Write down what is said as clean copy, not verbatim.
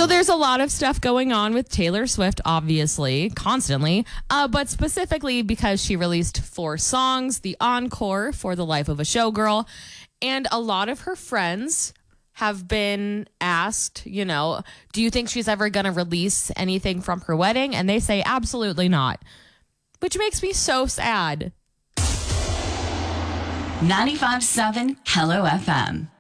there's a lot of stuff going on with Taylor Swift, obviously, constantly, but specifically because she released 4 songs, the encore for The Life of a Showgirl, and a lot of her friends have been asked, do you think she's ever going to release anything from her wedding? And they say absolutely not, which makes me so sad. 95.7 Hello FM.